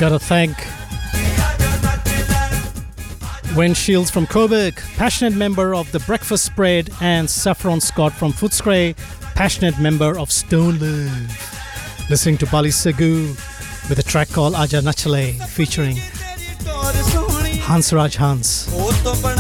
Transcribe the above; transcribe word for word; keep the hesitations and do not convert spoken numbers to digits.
Gotta thank Wayne Shields from Coburg, passionate member of the Breakfast Spread, and Saffron Scott from Footscray, passionate member of Stone Live. Listening to Bali Sagu with a track called Aja Nachale featuring Hansraj Hans.